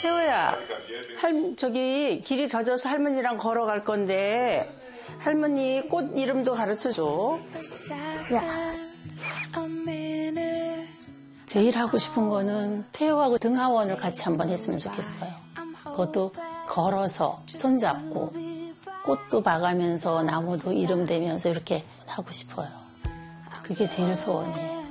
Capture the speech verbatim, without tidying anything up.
태호야, 할, 저기 길이 젖어서 할머니랑 걸어갈 건데 할머니 꽃 이름도 가르쳐줘. 야. 제일 하고 싶은 거는 태호하고 등하원을 같이 한번 했으면 좋겠어요. 그것도 걸어서 손잡고 꽃도 봐가면서 나무도 이름 대면서 이렇게 하고 싶어요. 그게 제일 소원이에요.